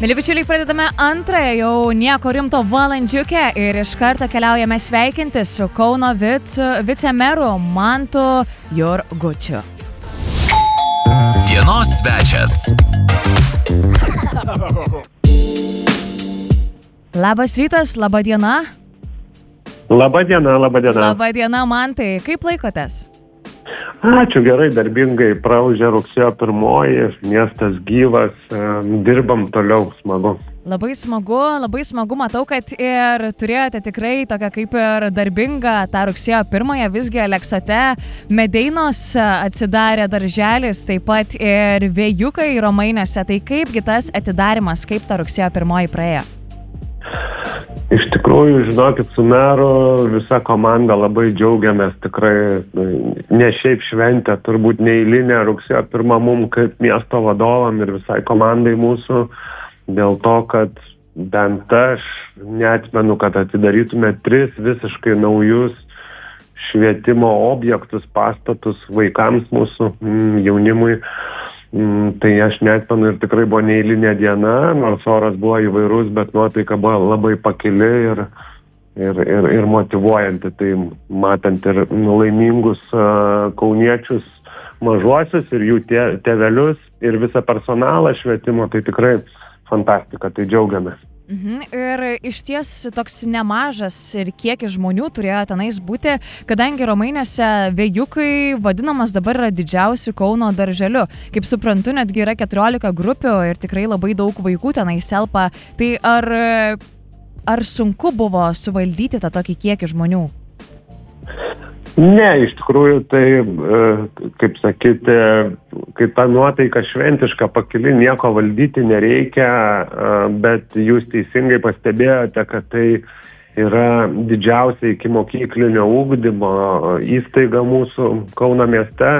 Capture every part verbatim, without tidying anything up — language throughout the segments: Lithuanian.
Mėly bičiuliai, pradedame antrąją jau nieko rimto valandžiukę ir iš karto keliaujame sveikinti su Kauno vic, vicemeru Mantu Jurgučiu. Dienos svečias. Labas rytas, laba diena. Labą dieną, labą dieną. Labą dieną, Mantai. Kaip laikotės? Ačiū, gerai, darbingai praūžė rugsėjo pirmoji, miestas gyvas, dirbam toliau, smagu. Labai smagu, labai smagu, matau, kad ir turėjote tikrai tokią kaip ir darbingą tą rugsėjo pirmąją, visgi Aleksote Medeinos atsidarė darželis, taip pat ir Vėjukai Romainiuose. Tai kaipgi tas atidarimas, kaip ta rugsėjo pirmoji praėjo? Iš tikrųjų, žinokit, su meru visa komanda labai džiaugiamės, tikrai ne šiaip šventė, turbūt neeilinė rugsėjo pirma mum kaip miesto vadovam ir visai komandai mūsų, dėl to, kad bent aš neatmenu, kad atidarytume tris visiškai naujus švietimo objektus, pastatus vaikams mūsų, jaunimui. Tai aš neatmenu ir tikrai buvo neeilinė diena, nors oras buvo įvairus, bet nuotaika buvo labai pakili ir, ir, ir, ir motyvuojanti. Tai matant ir laimingus uh, kauniečius mažuosius ir jų tė, tėvelius ir visą personalą švietimo, tai tikrai fantastika, tai džiaugiamės. Mhm. Ir iš ties toks nemažas ir kiekis žmonių turėjo tenais būti, kadangi Romainiuose Vėjukai vadinamas dabar yra didžiausiu Kauno darželiu. Kaip suprantu, netgi yra keturiolika grupių ir tikrai labai daug vaikų tenais telpa. Tai ar, ar sunku buvo suvaldyti tą tokį kiekį žmonių? Ne, iš tikrųjų, tai, kaip sakyti, kai ta nuotaika šventiška pakili, nieko valdyti nereikia, bet jūs teisingai pastebėjote, kad tai yra didžiausia iki mokyklinio ugdymo įstaiga mūsų Kauno mieste.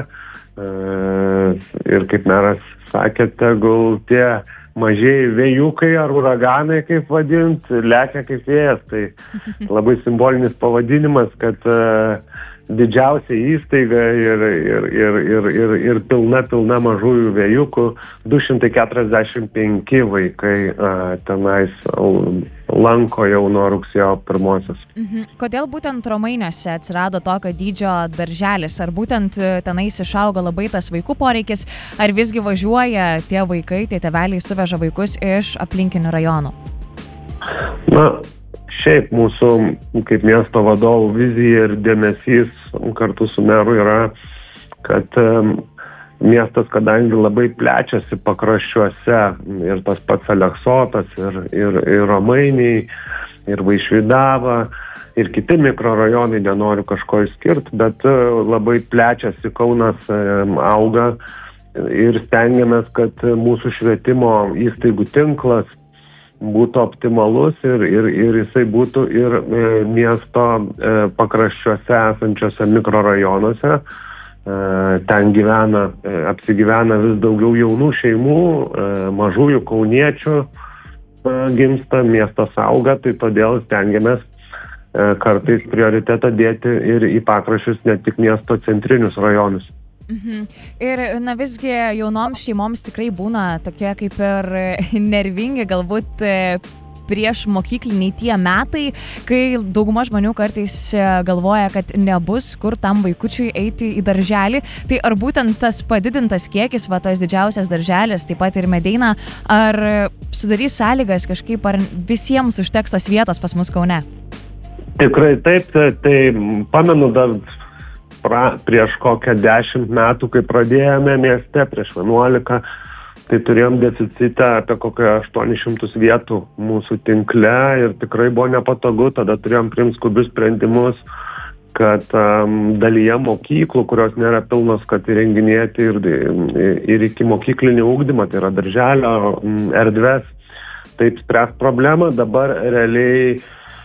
Ir kaip meras sakė, tegul tie mažieji vėjukai ar uraganai, kaip vadint, lekia kaip vėjas. Tai labai simbolinis pavadinimas, kad didžiausia įstaiga ir, ir, ir, ir, ir, ir pilna, pilna mažųjų vėjukų, du šimtai keturiasdešimt penki vaikai a, tenais lanko jau nuo rugsėjo pirmosios. Mhm. Kodėl būtent Romainiuose atsirado tokio dydžio darželis? Ar būtent tenais išaugo labai tas vaikų poreikis, ar visgi važiuoja tie vaikai, tie tėveliai suveža vaikus iš aplinkinių rajonų? Na, šiaip mūsų kaip miesto vadovų vizija ir dėmesys kartu su meru yra, kad um, miestas, kadangi labai plečiasi pakraščiuose ir tas pats Aleksotas, ir, ir, ir Romainiai, ir Vaišvydava, ir kiti mikrorajonai, nenoriu kažko išskirti, bet uh, labai plečiasi Kaunas, um, auga ir stengiamės, kad mūsų švietimo įstaigų tinklas būtų optimalus ir, ir, ir jisai būtų ir e, miesto e, pakraščiuose esančiose mikrorajonuose. E, ten gyvena, e, apsigyvena vis daugiau jaunų šeimų, e, mažųjų kauniečių e, gimsta, miestas auga, tai todėl stengiamės e, kartais prioritetą dėti ir į pakraščius, ne tik miesto centrinius rajonus. Mhm. Ir na visgi jaunoms šeimoms tikrai būna tokie kaip ir nervingi, galbūt prieš mokykliniai tie metai, kai dauguma žmonių kartais galvoja, kad nebus kur tam vaikučiui eiti į darželį. Tai ar būtent tas padidintas kiekis, va tas didžiausias darželis, taip pat ir Medeina, ar sudarys sąlygas kažkaip, ar visiems užteks tos vietos pas mus Kaune? Tikrai taip, tai, tai pamenu dar Pra, prieš kokią dešimt metų, kai pradėjome mieste, prieš vienuolika, tai turėjom deficitą apie kokią aštuonis šimtus vietų mūsų tinkle ir tikrai buvo nepatogu, tada turėjom priimti skubius sprendimus, kad um, dalyje mokyklų, kurios nėra pilnos, kad įrenginėti ir, ir iki mokyklinį ugdymą, tai yra darželio erdves, taip spręs problemą. Dabar realiai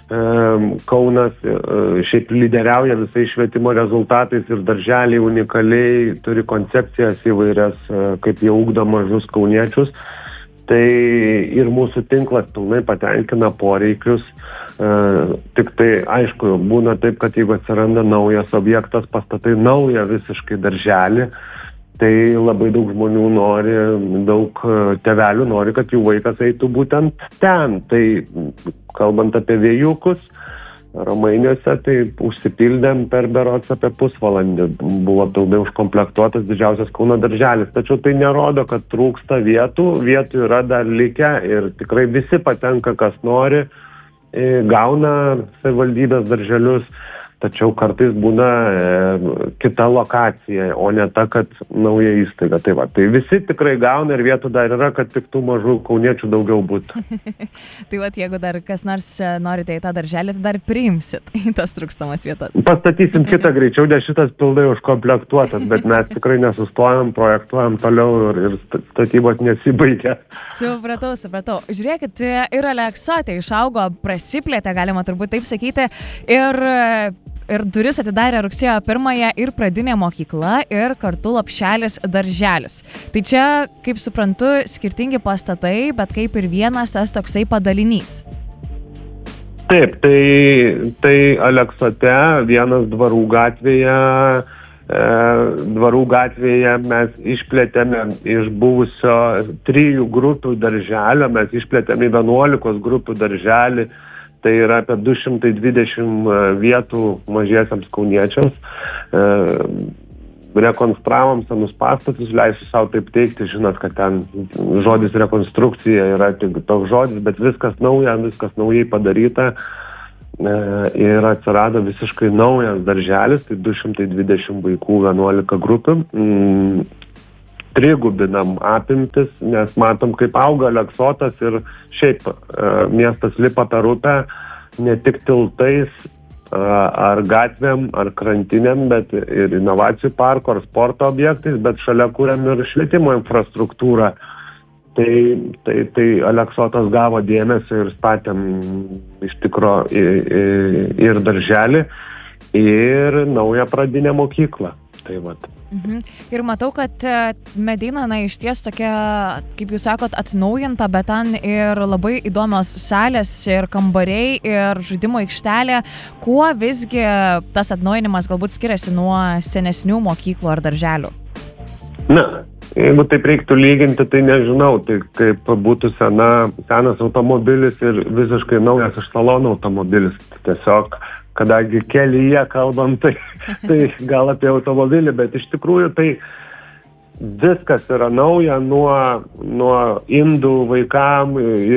Kaunas šiaip lyderiauja visais švietimo rezultatais ir darželiai unikaliai turi koncepcijas įvairias, kaip jie ugdo mažus kauniečius. Tai ir mūsų tinklas pilnai patenkina poreikius. Tik tai, aišku, būna taip, kad jeigu atsiranda naujas objektas, pastatai naują visiškai darželį, tai labai daug žmonių nori, daug tėvelių nori, kad jų vaikas eitų būtent ten. Tai kalbant apie vėjukus, Romainiuose, tai užsipildėm per berods apie pusvalandį. Buvo pilnai užkomplektuotas didžiausias Kauno darželis. Tačiau tai nerodo, kad trūksta vietų. Vietų yra dar likę ir tikrai visi patenka, kas nori, gauna savivaldybės darželius. Tačiau kartais būna e, kita lokacija, o ne ta, kad nauja įstaiga. Tai va, tai visi tikrai gauna ir vietų dar yra, kad tik tų mažų kauniečių daugiau būtų. Tai va, jeigu dar kas nors norite į tą darželį, tai dar priimsit į tas trūkstamas vietas. Pastatysim kitą greičiau, nes šitas pilnai užkomplektuotas, bet mes tikrai nesustojam, projektuojam toliau ir, ir statybos nesibaigia. Supratau, supratau. Žiūrėkit, ir Aleksotė išaugo, prasiplėtė, galima turbūt taip sakyti, ir Ir duris atidarė rugsėjo pirmąją ir pradinė mokykla, ir kartu Lopšelis darželis. Tai čia, kaip suprantu, skirtingi pastatai, bet kaip ir vienas tas toksai padalinys. Taip, tai, tai Aleksote, vienas Dvarų gatvėje, e, Dvarų gatvėje mes išplėtėme iš buvusio trijų grupių darželio, mes išplėtėme į vienuolikos grupių darželį. Tai yra apie du šimtai dvidešimt vietų mažiesiams kauniečiams. E, rekonstravom senus pastatus, leisiu savo taip teikti, žinot, kad ten žodis rekonstrukcija yra tik toks žodis, bet viskas nauja, viskas naujai padaryta. E, ir atsirado visiškai naujas darželis, tai du šimtai dvidešimt vaikų, vienuolika grupių. Mm, trigubinam apimtis, nes matom, kaip auga Aleksotas ir šiaip e, miestas lipa per upę ne tik tiltais e, ar gatvėm, ar krantiniam, bet ir inovacijų parko, ar sporto objektais, bet šalia kuriam ir švietimo infrastruktūrą. Tai, tai, tai Aleksotas gavo dėmesio ir statėm iš tikro ir darželį, ir naują pradinę mokyklą. Tai vat. Mhm. Ir matau, kad Medina, na, iš ties tokia, kaip jūs sakot, atnaujinta, bet ten ir labai įdomios salės, ir kambariai, ir žaidimo aikštelė. Kuo visgi tas atnaujinimas galbūt skiriasi nuo senesnių mokyklų ar darželių? Na, jeigu taip reiktų lyginti, tai nežinau, tai kaip būtų sena, senas automobilis ir visiškai naujas iš salono automobilis. Tiesiog kadangi kelyje kalbam, tai, tai gal apie automobilį, bet iš tikrųjų tai viskas yra nauja, nuo, nuo indų vaikam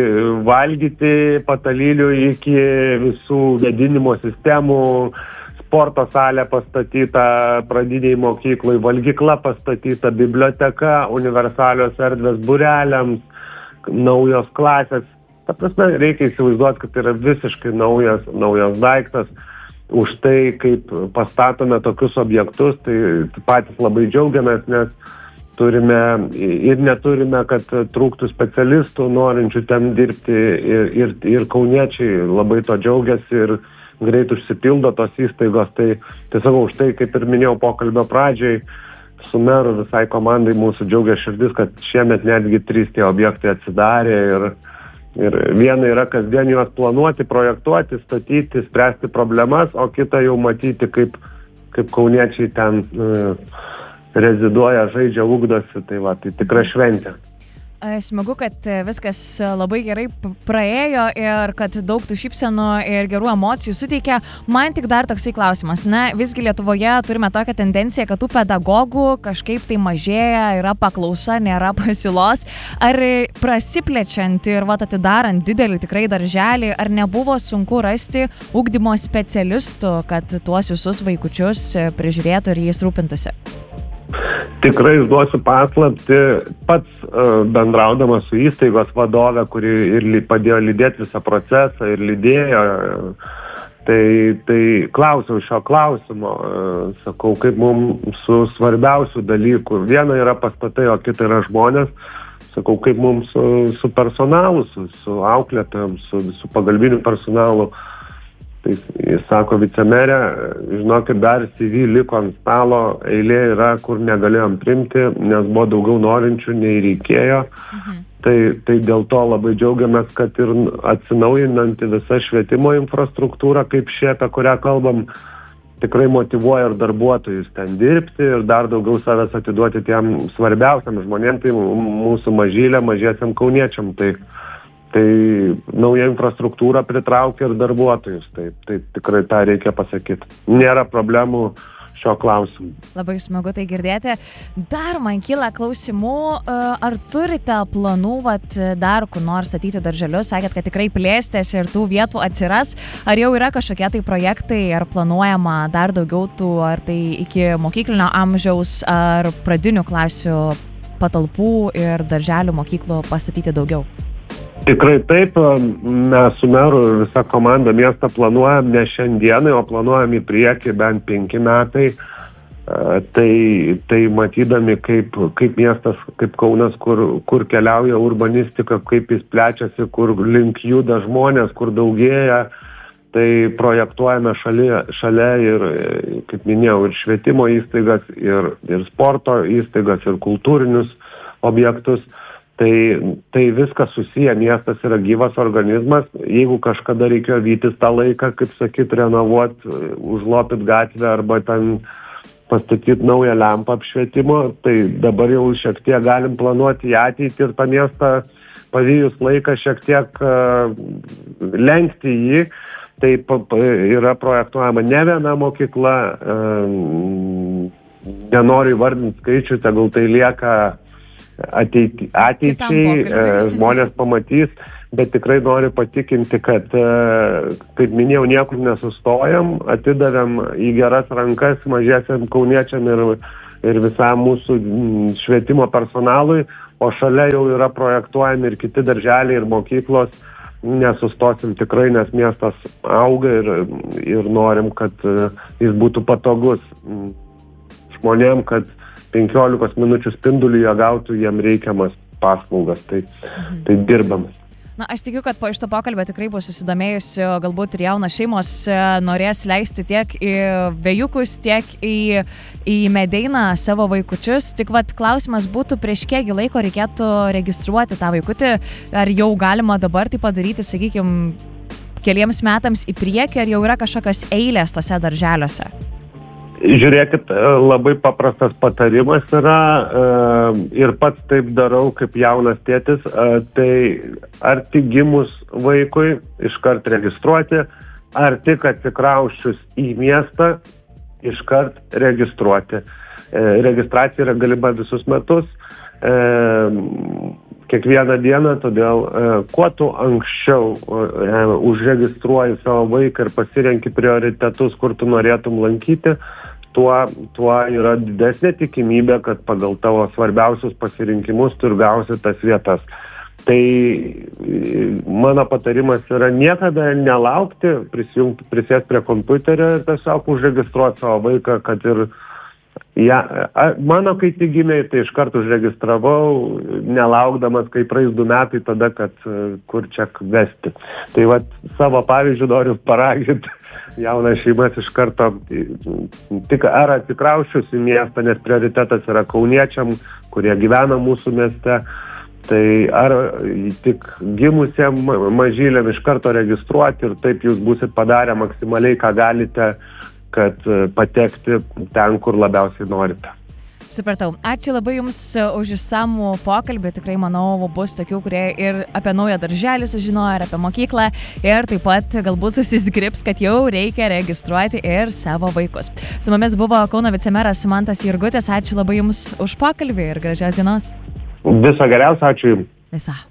valgyti patalylių iki visų vėdinimo sistemų, sporto salė pastatyta pradiniai mokyklai, valgykla pastatyta, biblioteka, universalios erdvės būreliams, naujos klasės. Ta prasme, reikia įsivaizduoti, kad tai yra visiškai naujas, naujas daiktas. Už tai, kaip pastatome tokius objektus, tai patys labai džiaugiamės, nes turime ir neturime, kad trūktų specialistų norinčių ten dirbti ir, ir, ir kauniečiai labai to džiaugiasi ir greit užsipildo tos įstaigos. Tai tiesiog už tai, kaip ir minėjau pokalbio pradžiai, su meru visai komandai mūsų džiaugia širdis, kad šiemet netgi trys tie objektai atsidarė ir Ir viena yra kasdien juos planuoti, projektuoti, statyti, spręsti problemas, o kita jau matyti, kaip, kaip kauniečiai ten e, reziduoja, žaidžia, ugdosi. Tai va, tai tikra šventė. Smagu, kad viskas labai gerai praėjo ir kad daug tų šypsenų ir gerų emocijų suteikia. Man tik dar toksai klausimas. Na, visgi Lietuvoje turime tokią tendenciją, kad tų pedagogų kažkaip tai mažėja, yra paklausa, nėra pasiūlos. Ar prasiplečiant ir vat atidarant didelį tikrai darželį, ar nebuvo sunku rasti ugdymo specialistų, kad tuos visus vaikučius prižiūrėtų ir jais rūpintųsi? Tikrai išduosiu paslaptį, pats uh, bendraudamas su įstaigos vadove, kuri ir li, padėjo lydėti visą procesą ir lydėjo, tai, tai klausiau šio klausimo, uh, sakau, kaip mums su svarbiausių dalykų. Viena yra pastatai, o kita yra žmonės. Sakau, kaip mums su, su personalu, su, su auklėtojom, su visų pagalbiniu personalu. Tai jis sako, vicemerė, žinokit, dar C V liko ant stalo, eilė yra, kur negalėjom primti, nes buvo daugiau norinčių, nei reikėjo. Mhm. Tai, tai dėl to labai džiaugiamės, kad ir atsinaujinanti visa švietimo infrastruktūra, kaip ši, apie kurią kalbam, tikrai motyvuoja ir darbuotojus ten dirbti ir dar daugiau savęs atiduoti tiem svarbiausiam žmonėm, tai mūsų mažylė, mažiesiam kauniečiam. Tai, tai nauja infrastruktūra pritraukia ir darbuotojus. Tai, tai tikrai tą reikia pasakyti. Nėra problemų šio klausimu. Labai smagu tai girdėti. Dar man kyla klausimų, ar turite planų vat, dar kur nors statyti darželius? Sakėt, kad tikrai plėstės ir tų vietų atsiras. Ar jau yra kažkokie tai projektai, ar planuojama dar daugiau tų, ar tai iki mokyklinio amžiaus, ar pradinių klasių patalpų ir darželių mokyklų pastatyti daugiau? Tikrai taip, mes su meru visą komandą miestą planuojam ne šiandienai, o planuojam į priekį bent penki metai. Tai, tai matydami, kaip, kaip miestas, kaip Kaunas, kur, kur keliauja urbanistika, kaip jis plečiasi, kur link juda žmonės, kur daugėja, tai projektuojame šalia, šalia ir, kaip minėjau, ir švietimo įstaigas, ir, ir sporto įstaigas, ir kultūrinius objektus. Tai, tai viskas susiję, miestas yra gyvas organizmas, jeigu kažkada reikėjo vytis tą laiką, kaip sakyt, renovuoti, užlopyti gatvę arba ten pastatyti naują lempą apšvietimo, tai dabar jau šiek tiek galim planuoti į ateitį ir tą miestą pavijus laiką šiek tiek uh, lenkti jį. Tai yra projektuojama ne viena mokykla, uh, nenoriu įvardinti skaičių, tegul tai lieka Ateiti, ateičiai žmonės pamatys, bet tikrai noriu patikinti, kad, kaip minėjau, niekur nesustojam, atidavėm į geras rankas mažiesiam kauniečiam ir, ir visam mūsų švietimo personalui, o šalia jau yra projektuojami ir kiti darželiai ir mokyklos. Nesustosim tikrai, nes miestas auga ir, ir norim, kad jis būtų patogus žmonėm, kad penkiolikos minučių spindulyje gautų jiem reikiamas paslaugas, tai, mhm. tai dirbam. Na, aš tikiu, kad po iš to pokalbio tikrai bus susidomėjusi, galbūt ir jaunas šeimos norės leisti tiek į vėjukus, tiek į, į medeiną savo vaikučius. Tik vat klausimas būtų, prieš kiek laiko reikėtų registruoti tą vaikutį, ar jau galima dabar tai padaryti, sakykime, keliems metams į priekį, ar jau yra kažkokios eilės tose darželiuose? Žiūrėkit, labai paprastas patarimas yra ir pats taip darau kaip jaunas tėtis, tai ar tik gimus vaikui iškart registruoti, ar tik atsikrausčius į miestą iškart registruoti. Registracija yra galima visus metus, kiekvieną dieną, todėl kuo tu anksčiau užregistruoji savo vaiką ir pasirenki prioritetus, kur tu norėtum lankyti, tuo, tuo yra didesnė tikimybė, kad pagal tavo svarbiausius pasirinkimus tu ir gausi tas vietas. Tai mano patarimas yra niekada nelaukti, prisijungti, prisėsti prie kompiuterio ir tiesiog užregistruoti savo vaiką, kad ir ja, mano kai tik gimė, tai iš karto užregistravau, nelaukdamas, kai praeis du metai, tada, kad kur čia vesti. Tai vat savo pavyzdžių noriu paraginti jaunas šeimas iš karto, tik ar atsikrausčius į miestą, nes prioritetas yra kauniečiam, kurie gyvena mūsų mieste, tai ar tik gimusiam mažyliam iš karto registruoti ir taip jūs būsit padarę maksimaliai, ką galite, kad patekti ten, kur labiausiai norite. Supratau. Ačiū labai Jums už išsamų pokalbį. Tikrai, manau, bus tokių, kurie ir apie naują darželį sužinojo, ir apie mokyklą, ir taip pat galbūt susizgribs, kad jau reikia registruoti ir savo vaikus. Su mumis buvo Kauno vicemeras Mantas Jurgutis. Ačiū labai Jums už pokalbį ir gražios dienos. Viso geriausio, ačiū Jums. Visa.